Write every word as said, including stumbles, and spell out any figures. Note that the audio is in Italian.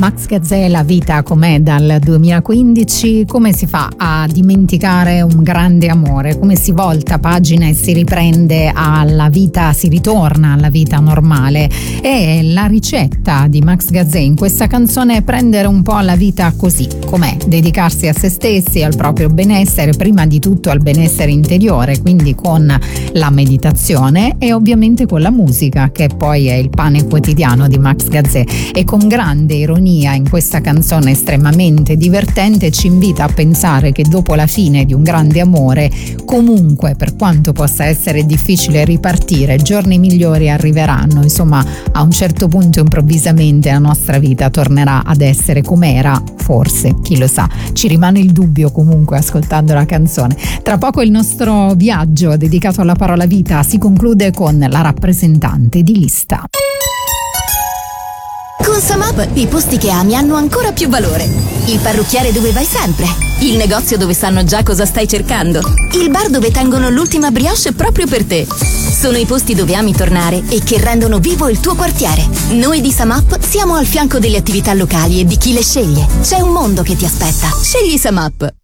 Max Gazzè, La vita com'è dal duemilaquindici. Come si fa a dimenticare un grande amore? Come si volta pagina e si riprende alla vita, si ritorna alla vita normale? E la ricetta di Max Gazzè in questa canzone è prendere un po' la vita così com'è, dedicarsi a se stessi, al proprio benessere, prima di tutto al benessere interiore, quindi con la meditazione e ovviamente con la musica, che poi è il pane quotidiano di Max Gazzè. E con grande ironia in questa canzone estremamente divertente ci invita a pensare che dopo la fine di un grande amore, comunque, per quanto possa essere difficile ripartire, giorni migliori arriveranno. Insomma, a un certo punto improvvisamente la nostra vita tornerà ad essere com'era, forse, chi lo sa. Ci rimane il dubbio comunque ascoltando la canzone. Tra poco il nostro viaggio dedicato alla parola vita si conclude con la rappresentante di lista. Con SumUp i posti che ami hanno ancora più valore. Il parrucchiere dove vai sempre. Il negozio dove sanno già cosa stai cercando. Il bar dove tengono l'ultima brioche proprio per te. Sono i posti dove ami tornare e che rendono vivo il tuo quartiere. Noi di SumUp siamo al fianco delle attività locali e di chi le sceglie. C'è un mondo che ti aspetta. Scegli SumUp.